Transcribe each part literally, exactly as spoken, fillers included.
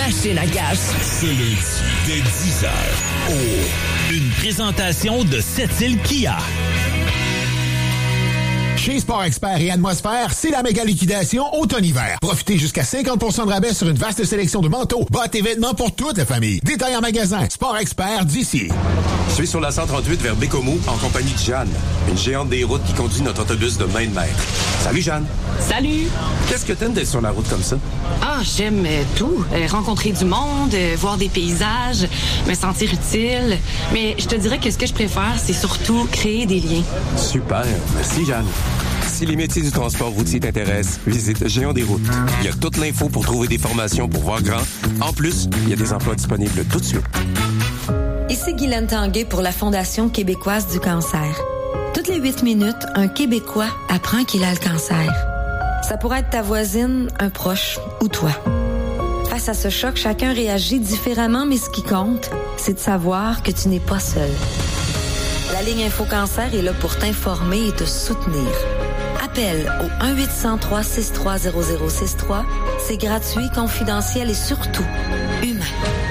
machine à gaz. Ce lundi, dès dix heures, oh, une présentation de Sept-Îles Kia. Chez Sport Expert et Atmosphère, c'est la méga liquidation automne-hiver. Profitez jusqu'à cinquante pour cent de rabais sur une vaste sélection de manteaux, bottes et vêtements pour toute la famille. Détail en magasin. Sport Expert d'ici. Je suis sur la cent trente-huit vers Bécomo en compagnie de Jeanne, une géante des routes qui conduit notre autobus de main de maître. Salut Jeanne. Salut. Qu'est-ce que t'aimes d'être sur la route comme ça? Ah, j'aime euh, tout. Euh, rencontrer du monde, euh, voir des paysages, me sentir utile. Mais je te dirais que ce que je préfère, c'est surtout créer des liens. Super. Merci Jeanne. Si les métiers du transport routier t'intéressent, visite Géant des routes. Il y a toute l'info pour trouver des formations pour voir grand. En plus, il y a des emplois disponibles tout de suite. Ici Guylaine Tanguay pour la Fondation québécoise du cancer. Toutes les huit minutes, un Québécois apprend qu'il a le cancer. Ça pourrait être ta voisine, un proche ou toi. Face à ce choc, chacun réagit différemment, mais ce qui compte, c'est de savoir que tu n'es pas seul. La ligne Info Cancer est là pour t'informer et te soutenir. Appelle au un huit zéro trois six trois zéro zéro six trois. C'est gratuit, confidentiel et surtout humain.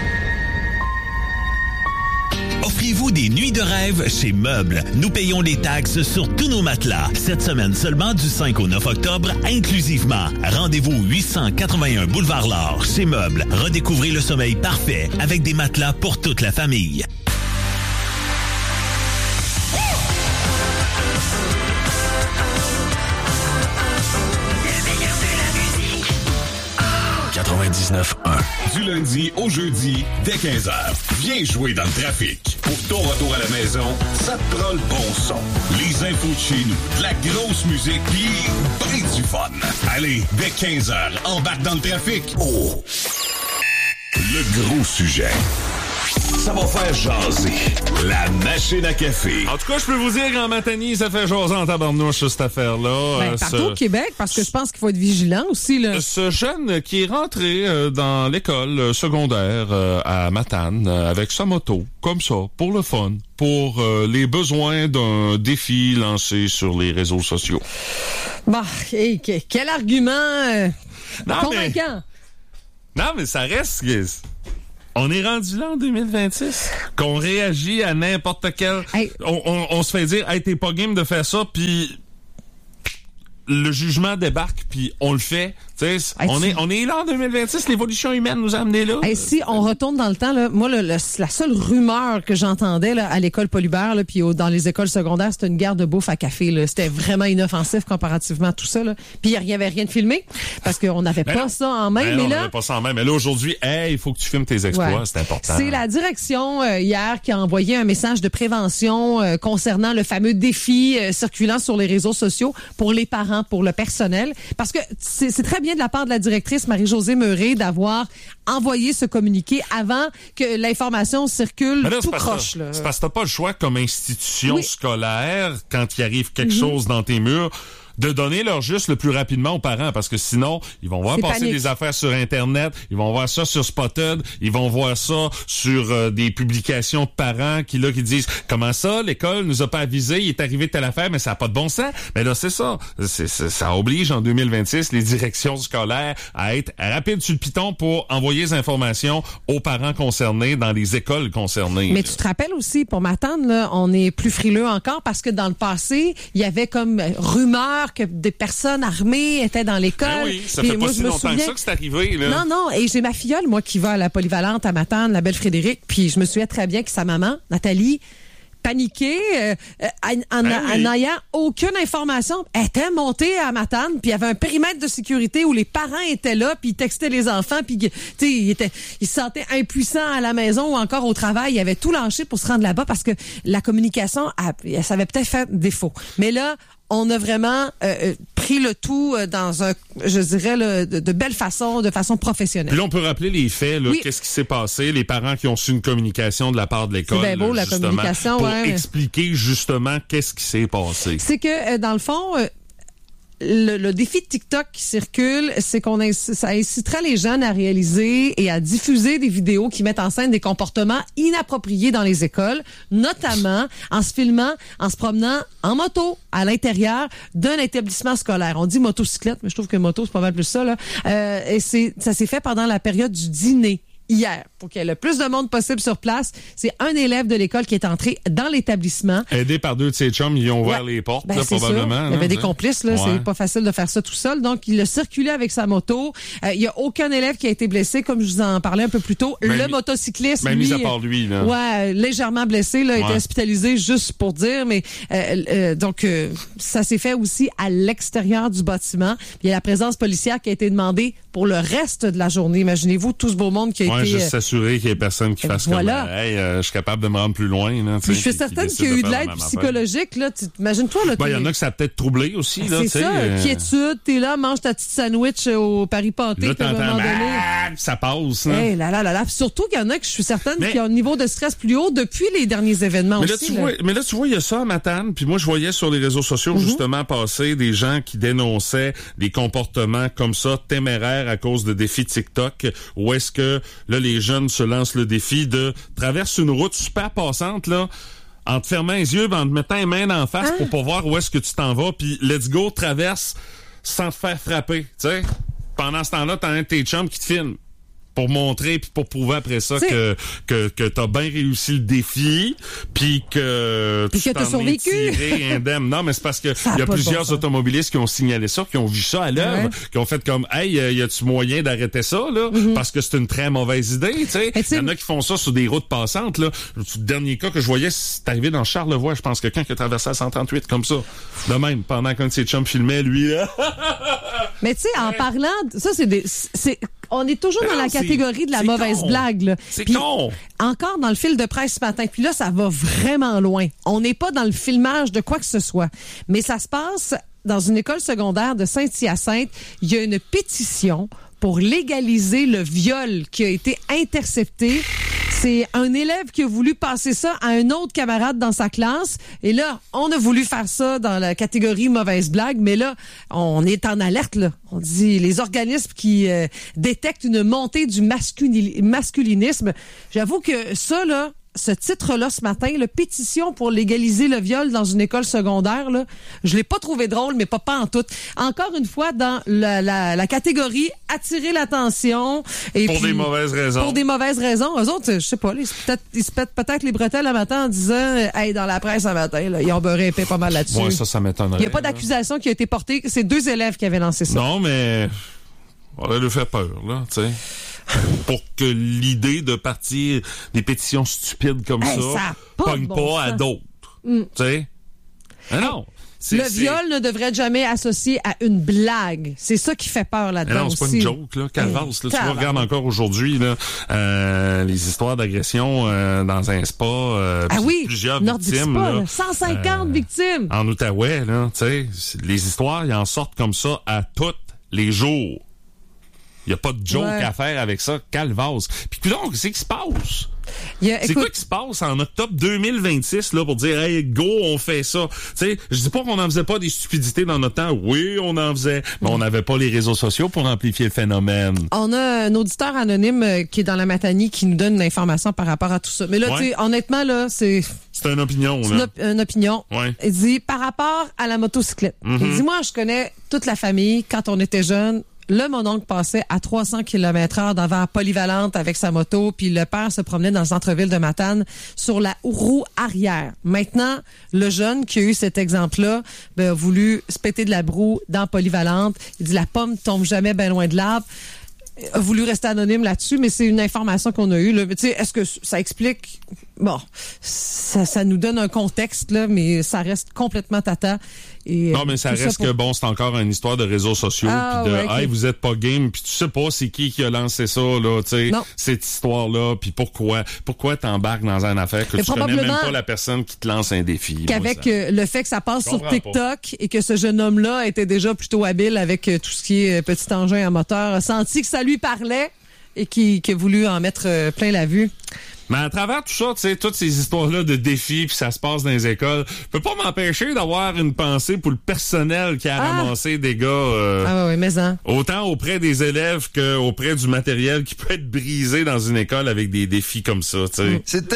Offrez-vous des nuits de rêve chez Meubles. Nous payons les taxes sur tous nos matelas. Cette semaine seulement du cinq au neuf octobre, inclusivement. Rendez-vous au huit cent quatre-vingt-un Boulevard L'Or chez Meubles. Redécouvrez le sommeil parfait avec des matelas pour toute la famille. quatre-vingt-dix-neuf un. Du lundi au jeudi, dès quinze heures. Viens jouer dans le trafic. Pour ton retour à la maison, ça te prend le bon son. Les infos de chez nous, de la grosse musique, pis ben du fun. Allez, dès quinze heures, embarque dans le trafic. Oh! Le gros sujet. Ça va faire jaser. La machine à café. En tout cas, je peux vous dire qu'en Matanie, ça fait jaser en tabarnouche, cette affaire-là. Ben, euh, partout ce... au Québec, parce que je pense qu'il faut être vigilant aussi, là. Ce jeune qui est rentré euh, dans l'école secondaire euh, à Matane euh, avec sa moto, comme ça, pour le fun, pour euh, les besoins d'un défi lancé sur les réseaux sociaux. Bah, hey, que- quel argument euh, Non, convaincant. Mais... Non, mais ça reste... On est rendu là en deux mille vingt-six, qu'on réagit à n'importe quel... Hey. On, on, on se fait dire, hey, t'es pas game de faire ça, puis le jugement débarque, puis on le fait. Hey, on, tu... est, on est là en deux mille vingt-six, l'évolution humaine nous a amenés là. Hey, si on retourne dans le temps, là, moi, le, le, la seule rumeur que j'entendais là, à l'école Polybert, là, puis au, dans les écoles secondaires, c'était une guerre de bouffe à café. Là. C'était vraiment inoffensif comparativement à tout ça. Là. Puis il n'y avait rien de filmé, parce qu'on n'avait ben pas non. ça en main. Ben mais non, là, on n'avait pas ça en main. Mais là, aujourd'hui, hey, il faut que tu filmes tes exploits, ouais. c'est important. C'est la direction euh, hier qui a envoyé un message de prévention euh, concernant le fameux défi euh, circulant sur les réseaux sociaux pour les parents, pour le personnel. Parce que c'est, c'est très bien de la part de la directrice Marie-Josée Meuret d'avoir envoyé ce communiqué avant que l'information circule là, tout c'est proche. Que, là. c'est parce que t'as pas le choix comme institution oui. scolaire, quand il arrive quelque Mm-hmm. chose dans tes murs, de donner leur juste le plus rapidement aux parents, parce que sinon, ils vont voir C'est passer panique. des affaires sur Internet, ils vont voir ça sur Spotted, ils vont voir ça sur euh, des publications de parents qui là qui disent « Comment ça, l'école nous a pas avisé, il est arrivé telle affaire, mais ça a pas de bon sens. » Mais là, c'est ça. C'est, c'est, ça oblige en deux mille vingt-six les directions scolaires à être rapides sur le piton pour envoyer les informations aux parents concernés dans les écoles concernées. Mais là. tu te rappelles aussi, pour m'attendre, là, on est plus frileux encore parce que dans le passé, il y avait comme euh, rumeur que des personnes armées étaient dans l'école. Ben oui, ça Puis fait moi, pas je si me longtemps souviens... que ça que c'est arrivé. Là. Non, non, et j'ai ma filleule, moi, qui va à la polyvalente à Matane, la belle Frédéric, puis je me souviens très bien que sa maman, Nathalie, paniquée, euh, en, en, Ben oui. en n'ayant aucune information, elle était montée à Matane, puis il y avait un périmètre de sécurité où les parents étaient là, puis ils textaient les enfants, puis tu sais, ils étaient, ils se sentaient impuissants à la maison ou encore au travail, ils avaient tout lâché pour se rendre là-bas parce que la communication, elle, ça avait peut-être fait défaut. Mais là, on a vraiment euh, pris le tout dans un, je dirais, là, de, de belle façon, de façon professionnelle. Puis là, on peut rappeler les faits, là, oui. qu'est-ce qui s'est passé, les parents qui ont su une communication de la part de l'école. C'est bien beau, là, la communication, pour ouais. expliquer justement qu'est-ce qui s'est passé. C'est que, euh, dans le fond... Euh, Le, le défi de TikTok qui circule, c'est qu'on inc- ça inciterait les jeunes à réaliser et à diffuser des vidéos qui mettent en scène des comportements inappropriés dans les écoles, notamment en se filmant, en se promenant en moto à l'intérieur d'un établissement scolaire. On dit motocyclette, mais je trouve que moto, c'est pas mal plus ça, là. Euh, et c'est, ça s'est fait pendant la période du dîner. hier, pour qu'il y ait le plus de monde possible sur place. C'est un élève de l'école qui est entré dans l'établissement. Aidé par deux de ses chums, ils ont ouvert ouais. les portes, ben, là, c'est probablement. Sûr. Il y avait là, des complices, là. Ouais. C'est pas facile de faire ça tout seul. Donc, il a circulé avec sa moto. Euh, il y a aucun élève qui a été blessé, comme je vous en parlais un peu plus tôt. Ben, le mi- motocycliste, ben, lui... mis à part lui, là. Ouais, légèrement blessé, là, a ouais. été hospitalisé, juste pour dire, mais euh, euh, donc, euh, ça s'est fait aussi à l'extérieur du bâtiment. Puis, il y a la présence policière qui a été demandée pour le reste de la journée. Imaginez-vous tout ce beau monde qui a ouais, été... juste s'assurer qu'il y ait personne qui fasse voilà. comme hey, euh, je suis capable de me rendre plus loin. Là, je suis certaine qu'il y a eu de l'aide psychologique. Là, imagine-toi. Il ben, y en a que ça a peut-être troublé aussi. Là, c'est ça, euh... quiétude, t'es là, mange ta petite sandwich au Paris Pâté. Là, puis à un moment donné, ça passe. Là. Hey, là, là, là, là. Surtout qu'il y en a que je suis certaine mais... qui ont un niveau de stress plus haut depuis les derniers événements mais aussi. Là, tu là. Vois, mais là, tu vois, il y a ça à Matane. Puis moi, je voyais sur les réseaux sociaux mm-hmm. justement passer des gens qui dénonçaient des comportements comme ça, téméraires à cause de défis TikTok, où est-ce que là les jeunes se lancent le défi de traverser une route super passante là, en te fermant les yeux, en te mettant les mains en face ah. pour pas voir où est-ce que tu t'en vas, puis let's go, traverse sans te faire frapper, tu sais. Pendant ce temps-là, t'as un de tes chums qui te filme pour montrer puis pour prouver après ça T'sais. que que que t'as bien réussi le défi puis que puis tu que t'as survécu tiré indemne. Non, mais c'est parce que il y a plusieurs bon automobilistes qui ont signalé ça, qui ont vu ça à l'œuvre, ouais. qui ont fait comme hey, y a-tu moyen d'arrêter ça là mm-hmm. parce que c'est une très mauvaise idée, tu sais. Il y en a qui font ça sur des routes passantes là. Le dernier cas que je voyais, c'est arrivé dans Charlevoix, je pense, quelqu'un qui a traversé la cent trente-huit comme ça. De même pendant qu'un de ses chums filmait lui là. Mais tu sais, en parlant, ça c'est des c'est on est toujours non, dans la catégorie de la mauvaise con. blague. Là. C'est Puis, con. Encore dans le fil de presse ce matin. Puis là, ça va vraiment loin. On n'est pas dans le filmage de quoi que ce soit. Mais ça se passe dans une école secondaire de Saint-Hyacinthe. Il y a une pétition pour légaliser le viol qui a été intercepté. C'est un élève qui a voulu passer ça à un autre camarade dans sa classe. Et là, on a voulu faire ça dans la catégorie mauvaise blague. Mais là, on est en alerte, là. On dit les organismes qui euh, détectent une montée du masculi- masculinisme. J'avoue que ça, là, ce titre-là ce matin, la pétition pour légaliser le viol dans une école secondaire, là, je l'ai pas trouvé drôle, mais pas pas en tout. Encore une fois, dans la, la, la catégorie attirer l'attention. Et pour puis, des mauvaises raisons. Pour des mauvaises raisons. Eux autres, je sais pas, ils se, peut-être, ils se pètent peut-être les bretelles le matin en disant, hey, dans la presse un matin, là, ils ont beurré épais pas mal là-dessus. Ouais, ça, ça m'étonnerait. Il n'y a pas d'accusation qui a été portée. C'est deux élèves qui avaient lancé ça. Non, mais on va lui faire peur, là, tu sais. Pour que l'idée de partir des pétitions stupides comme hey, ça, ça pogne bon pas sens. À d'autres. Mm. Tu sais? Mais non. C'est, le c'est... viol ne devrait être jamais associé à une blague. C'est ça qui fait peur là-dedans. Mais non, c'est aussi. pas une joke, là. Calvasse, là. Tu vois, regarde encore aujourd'hui, là, euh, les histoires d'agression euh, dans un spa. Euh, ah oui, plusieurs Nordic victimes. Spa, là, cent cinquante euh, victimes. En Outaouais, là. Tu sais, les histoires, ils en sortent comme ça à tous les jours. Il n'y a pas de joke ouais. à faire avec ça, calvasse. Puis puis donc, c'est qui se passe? Yeah, c'est écoute, quoi qui se passe en octobre deux mille vingt-six là pour dire hey go on fait ça. Tu sais, je dis pas qu'on en faisait pas des stupidités dans notre temps. Oui, on en faisait, mais on n'avait pas les réseaux sociaux pour amplifier le phénomène. On a un auditeur anonyme euh, qui est dans la Matanie qui nous donne une information par rapport à tout ça. Mais là, ouais. tu sais, honnêtement là, c'est c'est une opinion c'est là. Une, op- une opinion. Ouais. Il dit par rapport à la motocyclette. Mm-hmm. Il dit moi je connais toute la famille quand on était jeunes. Le mononcle passait à trois cents kilomètres heure devant la polyvalente avec sa moto, puis le père se promenait dans le centre-ville de Matane sur la roue arrière. Maintenant, le jeune qui a eu cet exemple-là ben, a voulu se péter de la broue dans la polyvalente. Il dit la pomme tombe jamais bien loin de l'arbre. A voulu rester anonyme là-dessus, mais c'est une information qu'on a eue. Là. Tu sais, est-ce que ça explique... Bon, ça, ça nous donne un contexte, là, mais ça reste complètement tata. Et, non, mais ça reste ça pour... que, bon, c'est encore une histoire de réseaux sociaux, ah, puis de, ouais, okay. hey, vous êtes pas game, puis tu sais pas c'est qui qui a lancé ça, là, tu sais, cette histoire-là, puis pourquoi, pourquoi t'embarques dans une affaire que mais tu connais même pas la personne qui te lance un défi. Qu'avec moi, ça... le fait que ça passe sur TikTok pas. Et que ce jeune homme-là était déjà plutôt habile avec tout ce qui est petit engin à moteur, a senti que ça lui parlait et qui, qui a voulu en mettre plein la vue. Mais à travers tout ça, tu sais, toutes ces histoires-là de défis, puis ça se passe dans les écoles, je peux pas m'empêcher d'avoir une pensée pour le personnel qui a ah. ramassé des gars. Euh, ah ouais, mais hein. Autant auprès des élèves qu'auprès du matériel qui peut être brisé dans une école avec des défis comme ça, tu sais. C'était